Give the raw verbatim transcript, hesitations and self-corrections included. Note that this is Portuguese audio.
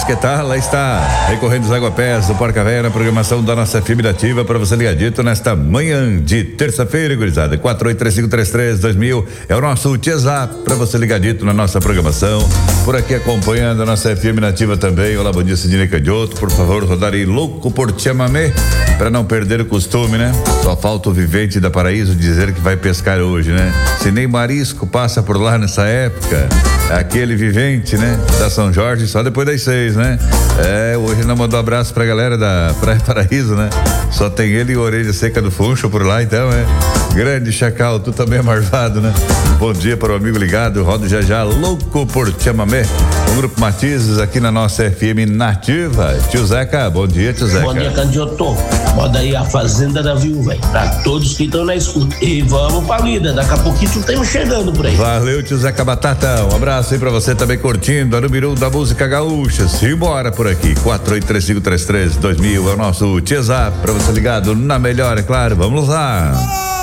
que tal? Lá está, recorrendo os aguapés do Porca Véia na programação da nossa F M Nativa para você ligadito nesta manhã de terça-feira, gurizada. quatro oito três cinco três três dois mil é o nosso WhatsApp para você ligadito na nossa programação. Por aqui acompanhando a nossa F M Nativa também. Olá, bom dia, Sidney Cadioto. Por favor, rodar aí louco por chamamé para não perder o costume, né? Só falta o vivente da Paraíso dizer que vai pescar hoje, né? Se nem marisco passa por lá nessa época, aquele vivente, né? Da São Jorge só depois das seis, né? É, hoje não mandou abraço pra galera da Praia Paraíso, né? Só tem ele e a orelha seca do Funcho por lá, então, é. Grande Chacal, tu também é marvado, né? Bom dia para o amigo ligado, rodo já já, louco por chamamé. O Grupo Matizes aqui na nossa F M Nativa. Tio Zeca, bom dia, tio Zeca. Bom dia, Candioto. Roda aí a Fazenda da Viúva, velho. Pra todos que estão na escuta. E vamos pra lida, daqui a pouquinho estamos chegando por aí. Valeu, tio Zeca Batata. Um abraço aí pra você também curtindo a número um da música gaúcha. Simbora por aqui. quatro oito três cinco três três dois mil é o nosso WhatsApp pra você ligado na melhor, é claro. Vamos lá.